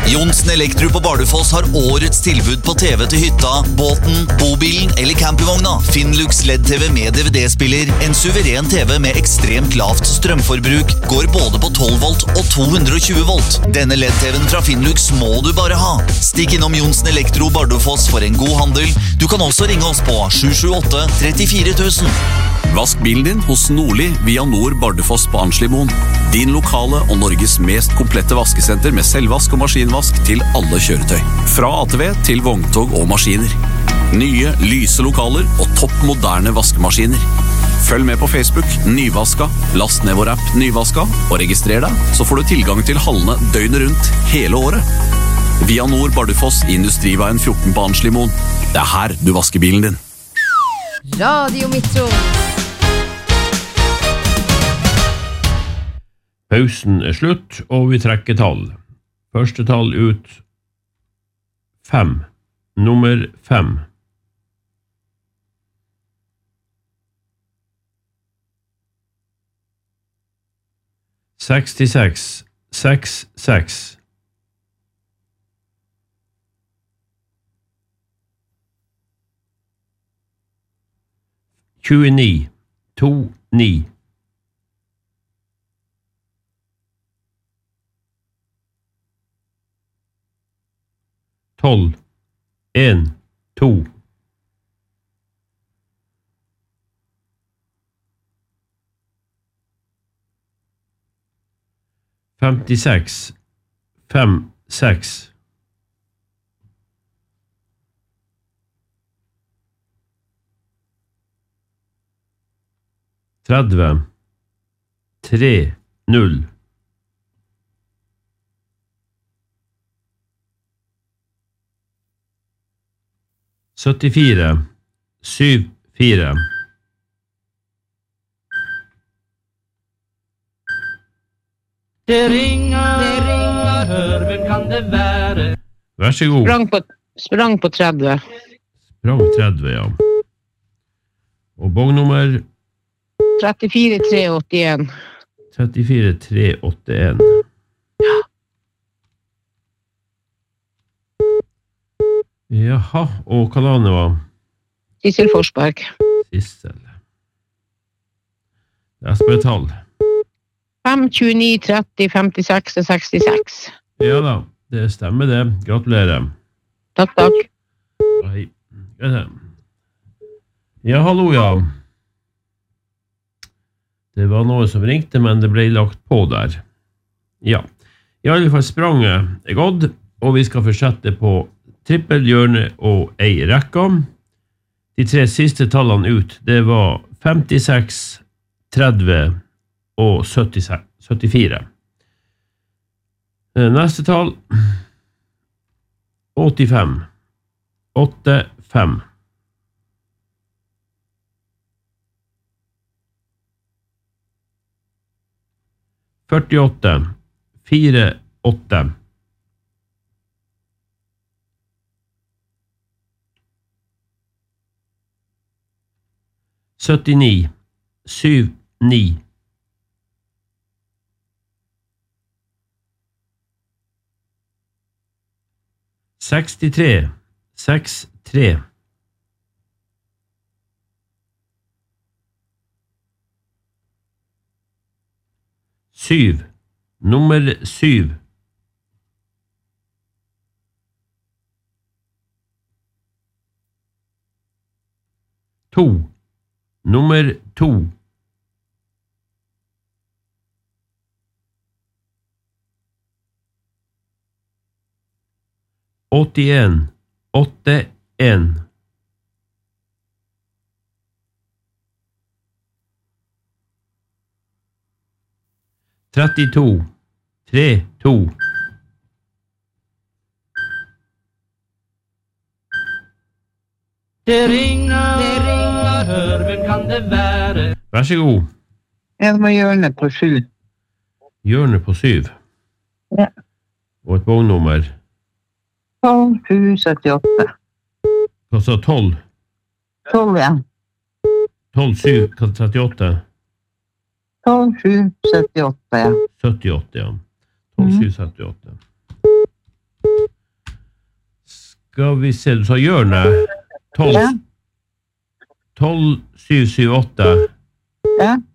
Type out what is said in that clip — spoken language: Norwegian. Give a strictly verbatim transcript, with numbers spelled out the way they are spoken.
Johnsen Elektro på Bardufoss har årets tilbud på T V til hytta, båten, bobilen eller campingvogna. Finn Lux L E D-T V med D V D-spiller. En suveren T V med ekstremt lavt strømforbruk. Går både på tolv volt og to hundre og tjue volt. Denne L E D-T V-en fra Finnlux må du bare ha. Stikk innom Johnsen Elektro Bardufoss for en god handel. Du kan også ringe oss på sju sju åtte tre fire tusen. Vask bilen din hos Nordli via Nord Bardufoss på Arnslimoen. Din lokale og Norges mest komplette vaskesenter med selvvask og maskinvask til alle kjøretøy. Fra A T V til vogntog og maskiner. Nye, lyse lokaler og topp moderne vaskemaskiner. Følg med på Facebook, Nyvaska, last ned vår app Nyvaska og registrer deg, så får du tilgang til hallene døgnet rundt hele året. Via Nord Bardufoss i Industriveien fjorten på Arnslimoen. Det er her du vasker bilen din. Radio Metro. Pausen er slutt, og vi trekker tall. Første tall ut fem. Nummer fem. sekstiseks, seks, seks. tjueni, to, ni. tolv, en, to. femtiseks, fem, seks. tredve, tre, null. syttifire, syv, fire. Det ringer, det ringer, hør, hvem kan det være? Vær så god. Sprang på, sprang på tretti. Sprang tretti, ja. Og bognummer? trettifire, tre, åttien. trettifire, tre, åttien. Ja. Jaha, og hva navnet var? Sissel Forsberg. Sissel. Jeg spør tall. fem, tjueni, tretti, femtiseks og sekstiseks. Ja da, det stemmer det. Gratulerer. Takk, takk. Hei. Ja, hallo, ja. Det var noe som ringte, men det ble lagt på der. Ja, i alle fall spranget er gått, og vi skal fortsette på trippel, hjørne og ei rekka. De tre siste tallene ut, det var femtiseks, tretti og syttifire. Neste tall, åttifem, åtte, fem. førtiåtte, fire, åtte. syttini, syv, ni. sekstitre, seks, tre. Syv, nummer syv. To, nummer to. åttien, åtte, en. trettito, tre, to. Det ringer, det ringer, hør, hvem kan det være? Vær så god. Jeg må hjørne på sju. Hjørne på syv. Ja. Og et vognummer. tolv, sju, syttiåtte. Hva sa tolv? tolv, ja. tolv, syv, trettiåtte. tolv, sju, syttiåtte, ja. syttiåtte, ja. tolv, sju, syttiåtte. Skal vi se, du sa hjørne. tolv, Ja. tolv, syv, syv, åtte. Ja.